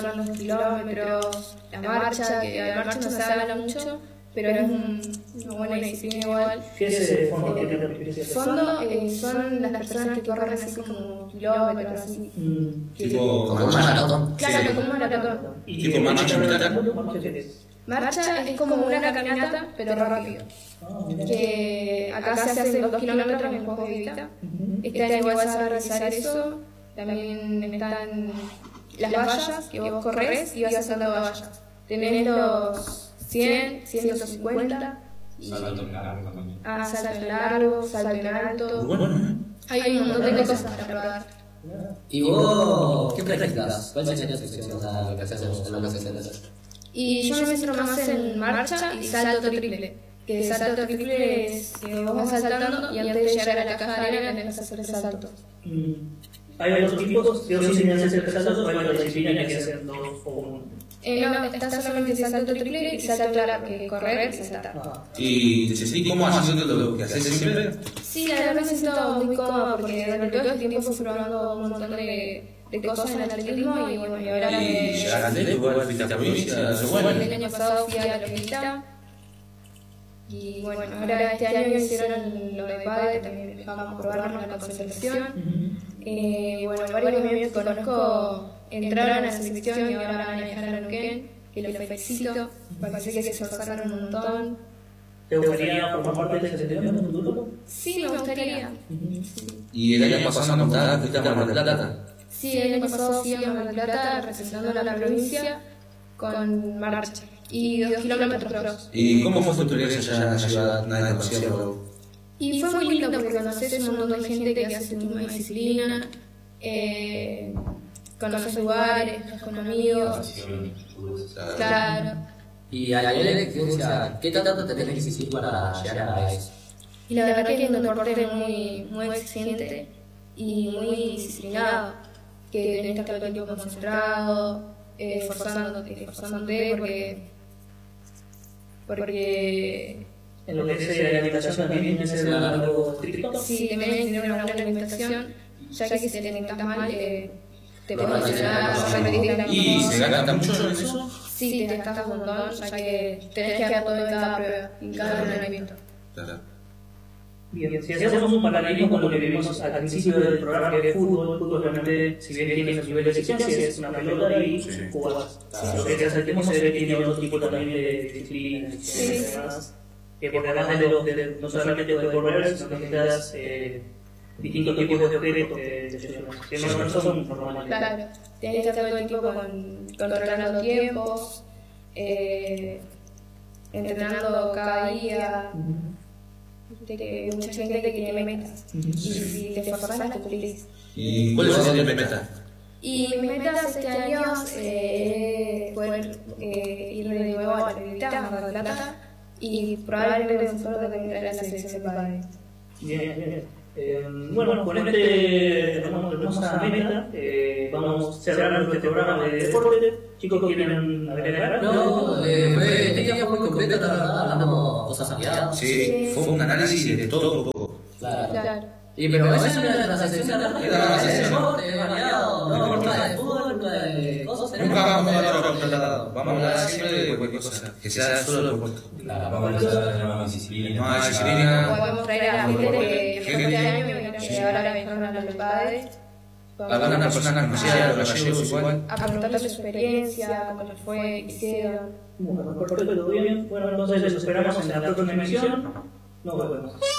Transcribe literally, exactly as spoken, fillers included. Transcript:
los kilómetros, la marcha, que la marcha no se habla mucho, pero es un, una buena disciplina igual. ¿Qué es ese fondo? Eh, el fondo eh, son las personas que corren así como kilómetros, así. Mm. Que, Tipo, como un maratón. claro, Sí. como un maratón. ¿Y Tipo marcha militar. Marcha es como una caminata, pero rápido. Que acá se hacen dos kilómetros en Juegos de Vita. Este año igual se va a realizar eso. También están las vallas, que vos corres y vas saltando vallas. Tenés los cien, ciento cincuenta. Y... Salto en largo también. Ah, salto en largo, salto en alto. Muy bueno, ¿eh? Hay un montón de cosas para probar. ¿Y vos qué practicas? ¿Cuál sería tu sección? O sea, lo que haces en lo que haces. Y yo me centro más en marcha y salto triple. Que salto triple es que vos vas saltando y antes de llegar a la caja de arena tenés que hacer el salto. Mm. ¿Hay otros tipos? ¿Sí o sí se hacer el salto o hay otras disciplinas que hacen dos o uno? Eh, no, está solamente salto triple y salto largo, que correr y saltar. Ah. ¿Y te sentís cómodo haciendo lo que haces siempre? Sí, la verdad me siento muy cómoda porque durante todo este tiempo fui probando un montón de, de cosas en el atletismo y bueno, y ahora Y me... llegar al atletismo, igual fuiste a la provincia, eso es bueno. El año pasado fui a la Loquita y bueno, ahora este año hicieron lo de padre, también dejamos probarnos la concentración. Eh, bueno, varios amigos que conozco entraron a la selección y ahora van a viajar a Neuquén, que los felicito, parece que se esforzaron un montón. ¿Te gustaría formar parte de esa selección en un futuro? Sí, me gustaría. Y el año pasado no montada, fuiste a Mar del Plata. Sí, el año pasado fui a Mar del Plata representando a la provincia con marcha y dos kilómetros cross. ¿Y cómo fue tu experiencia allá en la ciudad? Nadie conocía, pero... Y fue muy lindo porque conoces un montón de gente que hace tu misma disciplina, eh, conoces lugares, estás con amigos. Claro. Y a nivel de exigencia, ¿qué tanto te tenés que exigir para llegar a eso? Y la verdad que es un deporte muy, muy exigente y muy disciplinado, que tenés que estar todo el tiempo concentrado, eh, esforzándote, esforzándote porque... porque En lo que es la alimentación también tiene que ser algo estricto. sí, también hay que tener una buena alimentación, ya que si te alimentas mal, eh, te puede funcionar, repetir la ¿Y misma se cosa. gasta mucho en eso? Sí, te gastas un montón, ya que tenés que dar todo en cada prueba, en cada entrenamiento. Claro. Bien, si hacemos un paralelismo con lo que vimos al principio del programa, que es fútbol, fútbol realmente, si bien tiene su nivel de exigencia, es una pelota y Sí. jugás. Lo que es el tema se ve que tiene otro tipo también de disciplinas y demás. Que porque además de, los, de no solamente de correr, sino que necesitas eh, distintos tipos de objetos que, que no, no son normales. Claro, tenés que estar todo el tiempo con, controlando tiempos, eh, entrenando cada día. De que mucha gente que tiene metas y si te esforzás las cumplís. ¿Y cuáles son tus metas? Y mis metas este año eh, es poder eh, ir de nuevo a la Loquita, Mar del Plata y probablemente en un futuro también a la selección del padre. Bien, bien, bien. Eh, bueno, con este hermosa meta eh, vamos cerrando este programa de deporte. Chicos, ¿quieren agregar algo? No, eh, fue, este día fue muy completo, la verdad, hablamos cosas variadas. Sí, fue un análisis de todo un poco. Claro. Claro. Y pero esa es una de las secciones de deporte, variado, no, nunca de fútbol, nunca de cosas. Nunca vamos a hablar de otro lado, vamos a hablar siempre de cualquier cosa, que sea solo deporte. Claro, vamos a hablar de más disciplina. Más disciplina. Podemos traer a la gente que este año que ahora viajaron a los padres. Algunas personas conocidas, los gallegos igual. A preguntarle su experiencia, cómo les fue, qué hicieron. Bueno, perfecto, todo bien. Bueno, entonces los esperamos en la próxima emisión. Nos vemos.